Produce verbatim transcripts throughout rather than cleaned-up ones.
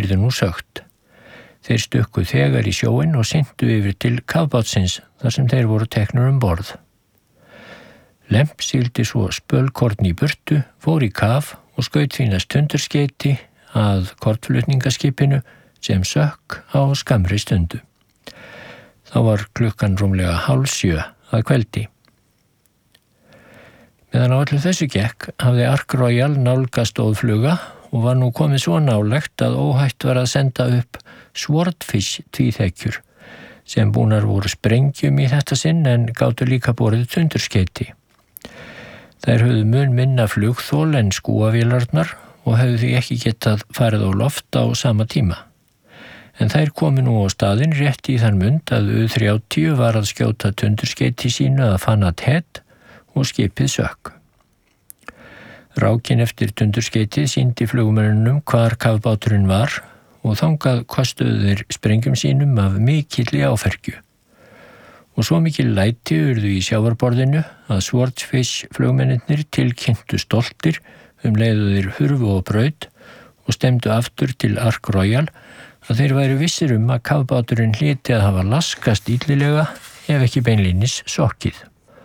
yrði nú sögt. Þeir stukku þegar í sjóinn og syntu yfir til kafbátsins þar sem þeir voru teknir um borð. Lemp sigldi svo spölkorn í burtu, fór í kaf og skaut fínast tundurskeyti að kornflutningaskipinu sem sökk á skammri stundu. Þá var klukkan rúmlega hálf sjö að kveldi. Meðan á öllu þessu gekk hafði Ark Royal nálgast óðfluga og var nú komið svo nálægt að óhætt var að senda upp Swordfish tvíþekjur sem búnar voru sprengjum í þetta sinn en gátu líka borið tundurskeyti. Þær höfðu mun minna flugþol en skúavélarnar og hefðu því ekki getað farið á loft á sama tíma. En þær komu nú á staðinn rétt í þann mund að U þrjátíu var að skjóta tundurskeyti sínu að Fanat Head og skipið sökk. Rákin eftir tundurskeyti sýndi flugmönnunum hvar kafbáturinn var og þangað kostuðu þeir sprengjum sínum af mikilli áfergju. Og svo mikil læti urðu í sjávarborðinu að Swordfish flugmennirnir tilkynntu stoltir um leiðu þeir hurfu og braut og stemdu aftur til Ark Royal að þeir væru vissir um að kafbáturinn hlyti að hafa laskast illilega ef ekki beinlínis sokkið.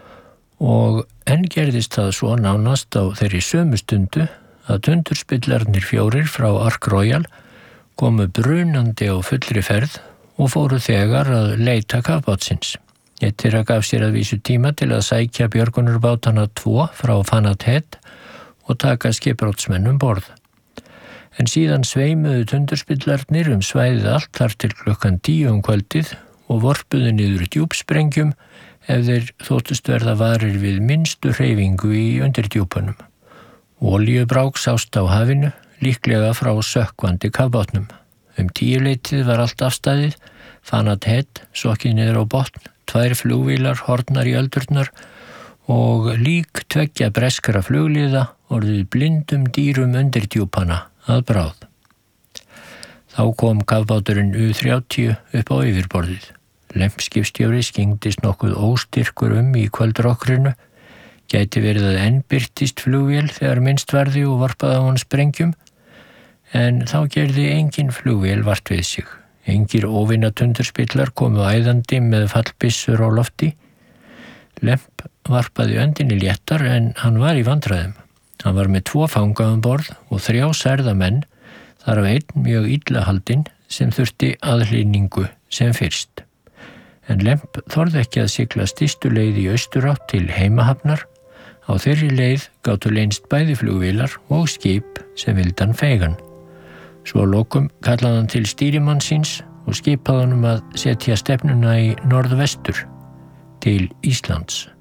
Og enn gerðist það svo nánast á þeirri sömu stundu að tundurspillarnir fjórir frá Ark Royal komu brunandi á fullri ferð og fóru þegar að leita kafbátsins. Eitt þeirra gaf sér að vísu tíma til að sækja björgunarbátana tvo frá Fanat Head og taka skipbrotsmenn um borð. En síðan sveimuðu tundurspillarnir um svæðið allt þar til klukkan tíu um kvöldið og vorpuðu niður djúpsprengjum ef þeir þóttust verða varir við minnstu hreyfingu í undirdjúpunum. Olíubrák sást á hafinu, líklega frá sökkvandi kafbátnum. Um tíuleytið var allt afstæðið, Fanat Head sokkið niður á botn, tvær flugvílar horfnar í öldurnar og lík tveggja breskra flugliða orðið blindum dýrum undirdjúpana að bráð. Þá kom kafbáturinn U þrjátíu upp á yfirborðið. Lempskipstjóri skingdist nokkuð óstyrkur um í kvöldrokkrinu, gæti verið að enn birtist flugvél þegar minnst varði og varpaði á hann sprengjum, en þá gerði engin flugvél vart við sig. Engir óvinna tundurspillar komu æðandi með fallbyssur á lofti. Lemp varpaði öndinni léttar en hann var í vandræðum. Hann var með tvo fanga um borð og þrjá særða menn, þar af einn mjög illa haldinn sem þurfti aðhlýningu sem fyrst. En Lemp þorði ekki að sigla stystu leið í austurátt til heimahafnar. Á þeirri leið gátu leynst bæði flugvélar og skip sem vildan feigan. Svo að lokum kallaði hann til stýrimann síns og skipaði honum að setja stefnuna í norðvestur til Íslands.